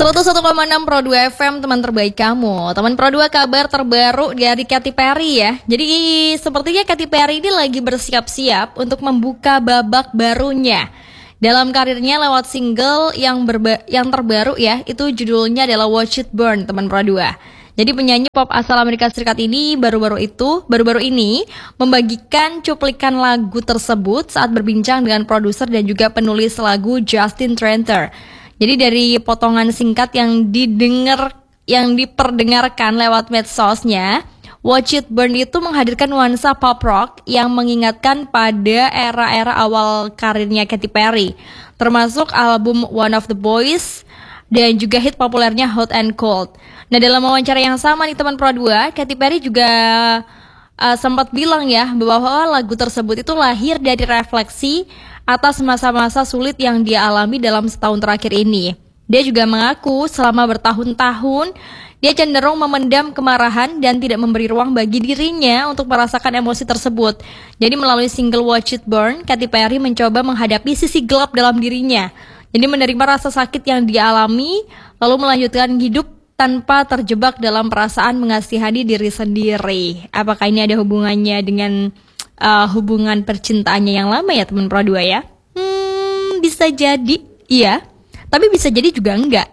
101,6 Pro 2 FM, teman terbaik kamu. Teman Pro 2, kabar terbaru dari Katy Perry ya. Jadi sepertinya Katy Perry ini lagi bersiap-siap untuk membuka babak barunya dalam karirnya lewat single yang terbaru ya. Itu judulnya adalah Watch It Burn, teman Pro 2. Jadi penyanyi pop asal Amerika Serikat ini baru-baru ini membagikan cuplikan lagu tersebut saat berbincang dengan produser dan juga penulis lagu Justin Tranter. Jadi dari potongan singkat yang diperdengarkan lewat medsosnya, Watch It Burn itu menghadirkan nuansa pop rock yang mengingatkan pada era-era awal karirnya Katy Perry, termasuk album One of the Boys dan juga hit populernya Hot and Cold. Nah, dalam wawancara yang sama nih teman Pro 2, Katy Perry juga sempat bilang ya bahwa lagu tersebut itu lahir dari refleksi atas masa-masa sulit yang dia alami dalam setahun terakhir ini. Dia juga mengaku selama bertahun-tahun dia cenderung memendam kemarahan dan tidak memberi ruang bagi dirinya untuk merasakan emosi tersebut. Jadi melalui single Watch It Burn, Katy Perry mencoba menghadapi sisi gelap dalam dirinya. Jadi menerima rasa sakit yang dia alami, lalu melanjutkan hidup tanpa terjebak dalam perasaan mengasihani diri sendiri. Apakah ini ada hubungannya dengan hubungan percintaannya yang lama ya teman Pro 2 ya? Bisa jadi iya, tapi bisa jadi juga enggak.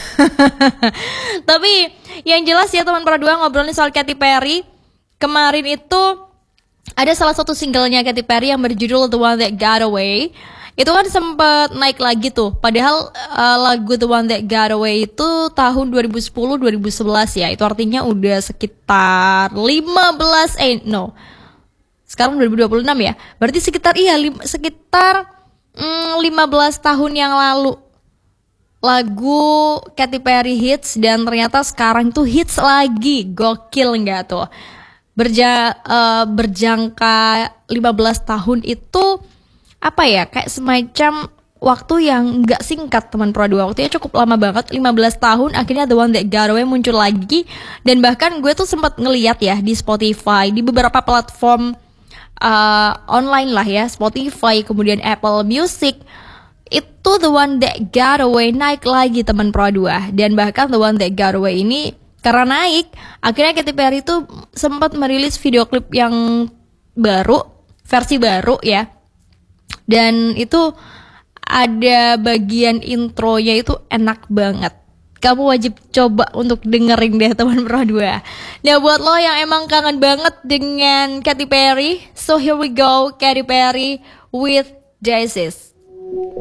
Tapi yang jelas ya teman Pro 2, ngobrolin soal Katy Perry, kemarin itu ada salah satu singlenya Katy Perry yang berjudul The One That Got Away. Itu kan sempat naik lagi tuh. Padahal lagu The One That Got Away itu tahun 2010-2011 ya. Itu artinya udah sekitar sekarang 2026 ya. Berarti sekitar 15 tahun yang lalu lagu Katy Perry hits, dan ternyata sekarang tuh hits lagi. Gokil nggak tuh? Berjangka 15 tahun itu apa ya, kayak semacam waktu yang nggak singkat teman Pro 2. Waktunya cukup lama banget, 15 tahun. Akhirnya The One That Got Away muncul lagi. Dan bahkan gue tuh sempat ngeliat ya di Spotify, di beberapa platform online lah ya, Spotify, kemudian Apple Music, itu The One That Got Away naik lagi teman Pro 2. Dan bahkan The One That Got Away ini karena naik, akhirnya Katy Perry itu sempat merilis video klip yang baru, versi baru ya. Dan itu ada bagian intronya itu enak banget. Kamu wajib coba untuk dengerin deh teman Pro 2. Nah, buat lo yang emang kangen banget dengan Katy Perry, so here we go, Katy Perry with Daisies.